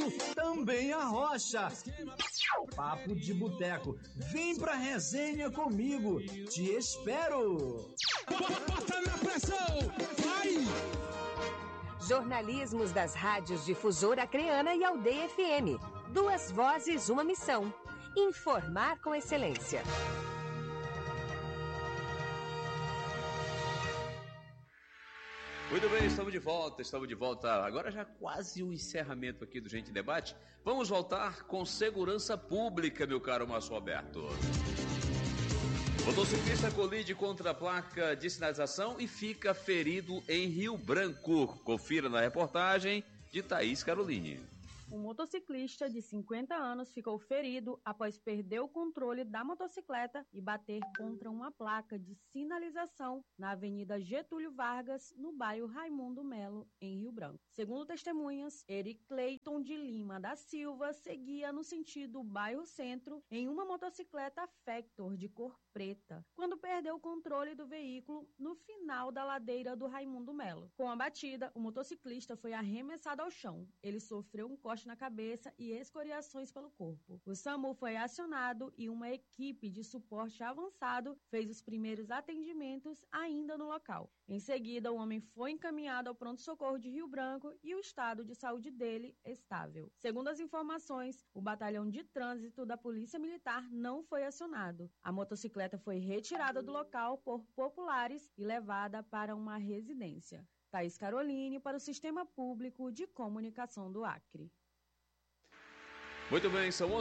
também a rocha. Papo de boteco, vem pra resenha comigo, te espero. Bota na pressão, vai! Jornalismos das rádios Difusora Acreana e Aldeia FM. 2 vozes, uma missão. Informar com excelência. Muito bem, estamos de volta. Agora já quase o encerramento aqui do Gente Debate. Vamos voltar com segurança pública, meu caro Márcio Roberto. Motociclista colide contra a placa de sinalização e fica ferido em Rio Branco. Confira na reportagem de Thaís Caroline. Um motociclista de 50 anos ficou ferido após perder o controle da motocicleta e bater contra uma placa de sinalização na Avenida Getúlio Vargas, no bairro Raimundo Melo, em Rio Branco. Segundo testemunhas, Eric Cleiton de Lima da Silva seguia no sentido bairro Centro em uma motocicleta Factor de cor preta, quando perdeu o controle do veículo no final da ladeira do Raimundo Melo. Com a batida, o motociclista foi arremessado ao chão. Ele sofreu um corte na cabeça e escoriações pelo corpo. O SAMU foi acionado e uma equipe de suporte avançado fez os primeiros atendimentos ainda no local. Em seguida, o homem foi encaminhado ao pronto-socorro de Rio Branco e o estado de saúde dele estável. Segundo as informações, o batalhão de trânsito da Polícia Militar não foi acionado. A motocicleta foi retirada do local por populares e levada para uma residência. Thaís Caroline para o Sistema Público de Comunicação do Acre. Muito bem, são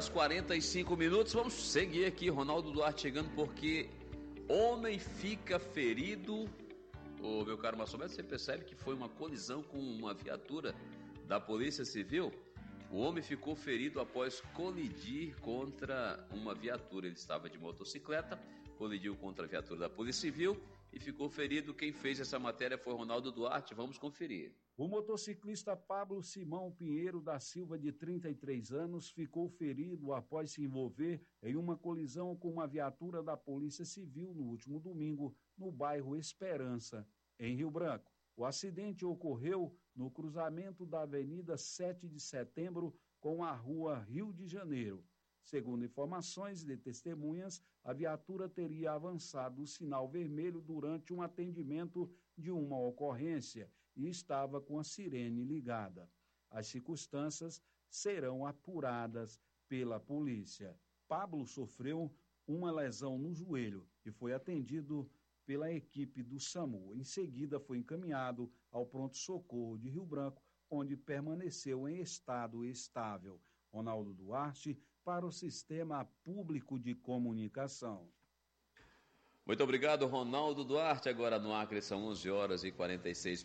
11h45. Vamos seguir aqui, Ronaldo Duarte chegando, porque homem fica ferido. Ô, meu caro Márcio Roberto, você percebe que foi uma colisão com uma viatura da Polícia Civil? O homem ficou ferido após colidir contra uma viatura. Ele estava de motocicleta, colidiu contra a viatura da Polícia Civil e ficou ferido. Quem fez essa matéria foi Ronaldo Duarte. Vamos conferir. O motociclista Pablo Simão Pinheiro da Silva, de 33 anos, ficou ferido após se envolver em uma colisão com uma viatura da Polícia Civil no último domingo, no bairro Esperança, em Rio Branco. O acidente ocorreu no cruzamento da Avenida 7 de Setembro com a Rua Rio de Janeiro. Segundo informações de testemunhas, a viatura teria avançado o sinal vermelho durante um atendimento de uma ocorrência e estava com a sirene ligada. As circunstâncias serão apuradas pela polícia. Pablo sofreu uma lesão no joelho e foi atendido pela equipe do SAMU. Em seguida, foi encaminhado ao pronto-socorro de Rio Branco, onde permaneceu em estado estável. Ronaldo Duarte, para o Sistema Público de Comunicação. Muito obrigado, Ronaldo Duarte. Agora no Acre são 11h46.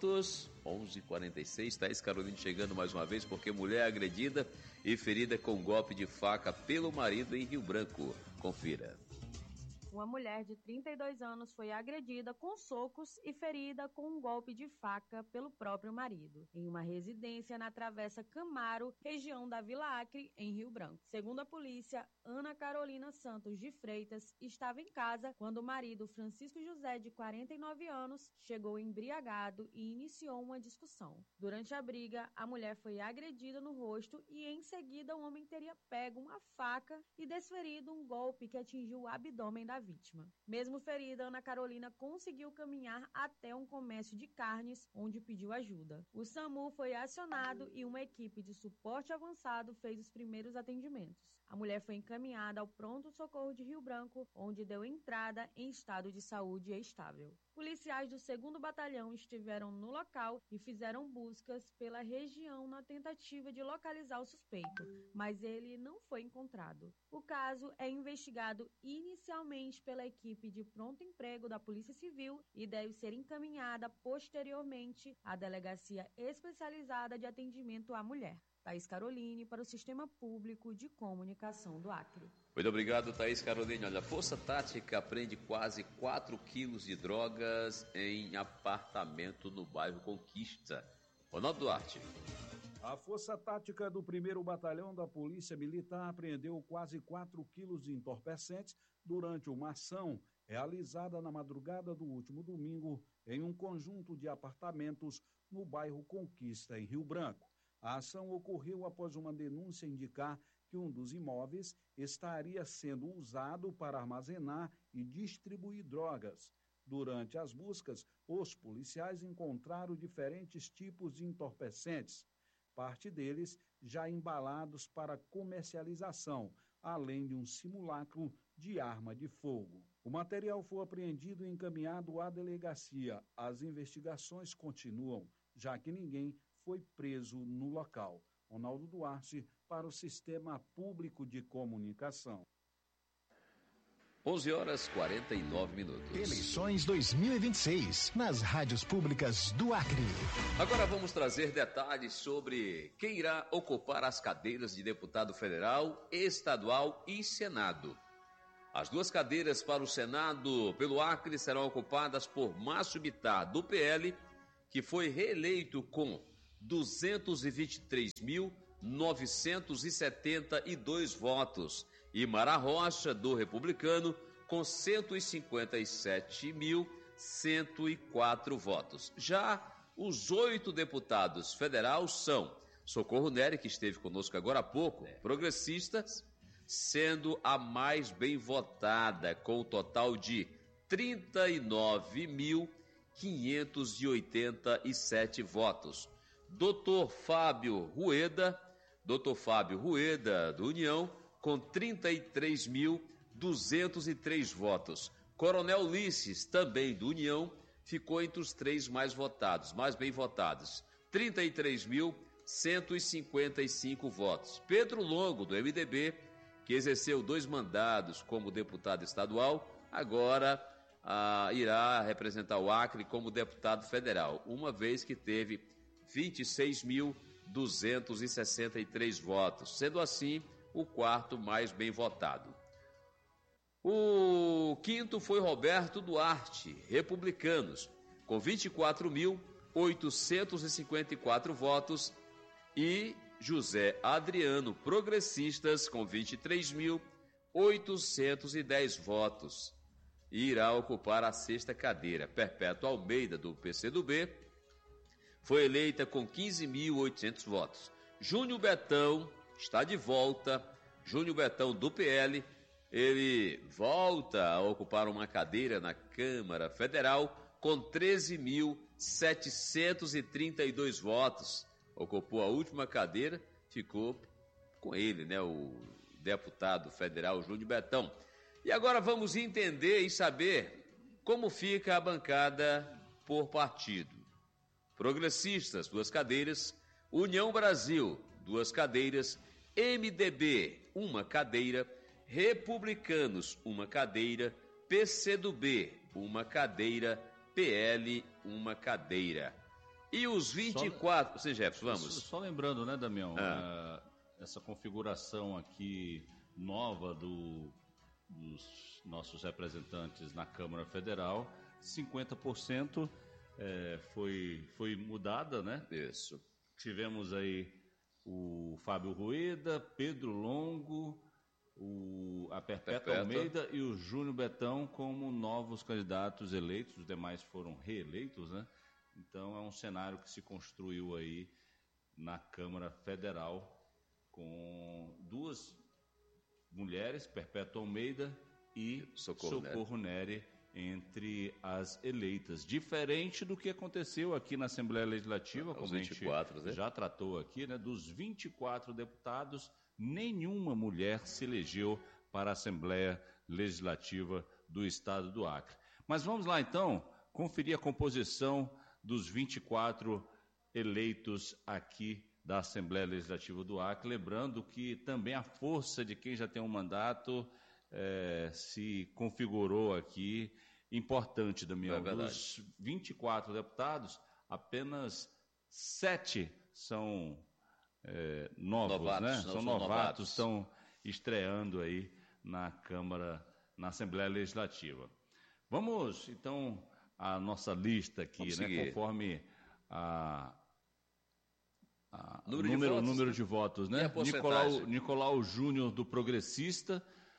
11h46. Thaís Caroline chegando mais uma vez, porque mulher agredida e ferida com golpe de faca pelo marido em Rio Branco. Confira. Uma mulher de 32 anos foi agredida com socos e ferida com um golpe de faca pelo próprio marido, em uma residência na Travessa Camaro, região da Vila Acre, em Rio Branco. Segundo a polícia, Ana Carolina Santos de Freitas estava em casa quando o marido, Francisco José, de 49 anos, chegou embriagado e iniciou uma discussão. Durante a briga, a mulher foi agredida no rosto e, em seguida, o homem teria pego uma faca e desferido um golpe que atingiu o abdômen da vítima. Mesmo ferida, Ana Carolina conseguiu caminhar até um comércio de carnes, onde pediu ajuda. O SAMU foi acionado e uma equipe de suporte avançado fez os primeiros atendimentos. A mulher foi encaminhada ao pronto-socorro de Rio Branco, onde deu entrada em estado de saúde estável. Policiais do 2º Batalhão estiveram no local e fizeram buscas pela região na tentativa de localizar o suspeito, mas ele não foi encontrado. O caso é investigado inicialmente pela equipe de pronto emprego da Polícia Civil e deve ser encaminhada posteriormente à Delegacia Especializada de Atendimento à Mulher. Thaís Caroline para o Sistema Público de Comunicação do Acre. Muito obrigado, Thaís Caroline. Olha, a Força Tática apreende quase 4 quilos de drogas em apartamento no bairro Conquista. Ronaldo Duarte. A Força Tática do 1º Batalhão da Polícia Militar apreendeu quase 4 quilos de entorpecentes durante uma ação realizada na madrugada do último domingo em um conjunto de apartamentos no bairro Conquista, em Rio Branco. A ação ocorreu após uma denúncia indicar que um dos imóveis estaria sendo usado para armazenar e distribuir drogas. Durante as buscas, os policiais encontraram diferentes tipos de entorpecentes, parte deles já embalados para comercialização, além de um simulacro de arma de fogo. O material foi apreendido e encaminhado à delegacia. As investigações continuam, já que ninguém foi preso no local. Ronaldo Duarte, para o Sistema Público de Comunicação. 11h49. Eleições 2026, nas rádios públicas do Acre. Agora vamos trazer detalhes sobre quem irá ocupar as cadeiras de deputado federal, estadual e Senado. As duas cadeiras para o Senado pelo Acre serão ocupadas por Márcio Bittar, do PL, que foi reeleito com 223.972 votos, e Mara Rocha, do Republicano, com 157.104 votos. Já os 8 deputados federais são Socorro Nery, que esteve conosco agora há pouco, progressistas, sendo a mais bem votada, com um total de 39.587 votos. Dr. Fábio Rueda, do União, com 33.203 votos. Coronel Ulisses, também do União, ficou entre os 3 mais bem votados, 33.155 votos. Pedro Longo, do MDB, que exerceu 2 mandados como deputado estadual, agora irá representar o Acre como deputado federal, uma vez que teve 26.263 votos, sendo assim o 4º mais bem votado. O 5º foi Roberto Duarte, Republicanos, com 24.854 votos, e José Adriano, Progressistas, com 23.810 votos, e irá ocupar a 6ª cadeira. Perpétua Almeida, do PCdoB, foi eleita com 15.800 votos. Júnior Betão está de volta. Júnior Betão, do PL, ele volta a ocupar uma cadeira na Câmara Federal com 13.732 votos. Ocupou a última cadeira, ficou com ele, né, o deputado federal Júnior Betão. E agora vamos entender e saber como fica a bancada por partido. Progressistas, 2 cadeiras. União Brasil, 2 cadeiras. MDB, 1 cadeira. Republicanos, 1 cadeira. PCdoB, 1 cadeira. PL, 1 cadeira. E os 24... Você, Jefferson, vamos. Só lembrando, né, Damião, essa configuração aqui nova dos nossos representantes na Câmara Federal, 50% foi mudada, né? Isso. Tivemos aí o Fábio Rueda, Pedro Longo, a Perpétua Almeida e o Júnior Betão como novos candidatos eleitos, os demais foram reeleitos, né? Então é um cenário que se construiu aí na Câmara Federal com 2 mulheres, Perpétua Almeida e Socorro Nery, entre as eleitas. Diferente do que aconteceu aqui na Assembleia Legislativa, como 24, a gente já tratou aqui, né? Dos 24 deputados, nenhuma mulher se elegeu para a Assembleia Legislativa do Estado do Acre. Mas vamos lá então conferir a composição dos 24 eleitos aqui da Assembleia Legislativa do Acre, lembrando que também a força de quem já tem um mandato se configurou aqui, importante, Damião. Dos 24 deputados, apenas 7 são novatos, né? São novatos, estão estreando aí na Câmara, na Assembleia Legislativa. Vamos, então, à nossa lista aqui, né? Conforme número de votos, né? Nicolau Júnior, do Progressista,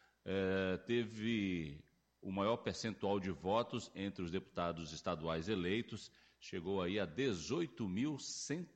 teve o maior percentual de votos entre os deputados estaduais eleitos, chegou aí a 18.100